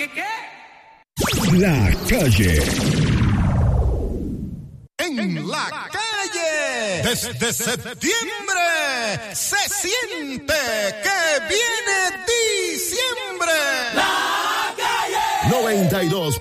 La calle. En la calle, desde septiembre, se siente que viene